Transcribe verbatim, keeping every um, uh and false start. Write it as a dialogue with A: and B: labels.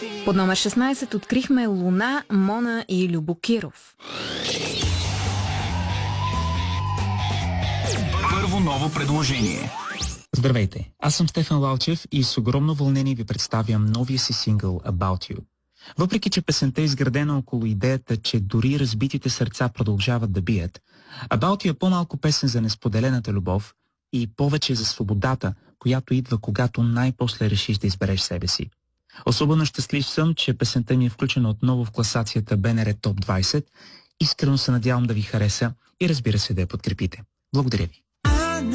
A: Под номер шестнайсет открихме Луна, Мона и Любо Киров.
B: Първо ново предложение.
C: Здравейте, аз съм Стефан Лалчев и с огромно вълнение ви представям новия си сингъл About You. Въпреки че песента е изградена около идеята, че дори разбитите сърца продължават да бият, About You е по-малко песен за несподелената любов и повече за свободата, която идва, когато най-после решиш да избереш себе си. Особено щастлив съм, че песента ми е включена отново в класацията Б Н Р Топ двайсет. Искрено се надявам да ви хареса и разбира се да я подкрепите. Благодаря ви.